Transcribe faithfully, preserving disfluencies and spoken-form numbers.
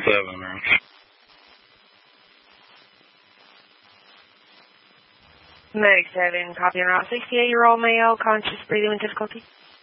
seven, man. Meg seven, copy en route. sixty-eight-year-old male, conscious breathing with difficulty.